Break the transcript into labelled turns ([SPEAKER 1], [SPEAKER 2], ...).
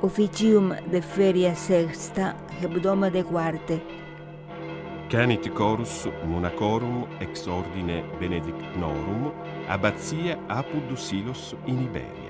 [SPEAKER 1] officium de feria sexta, hebdoma de quarte.
[SPEAKER 2] Canit chorus monacorum ex ordine benedictnorum, abbatia Apud Dusilos in Iberia.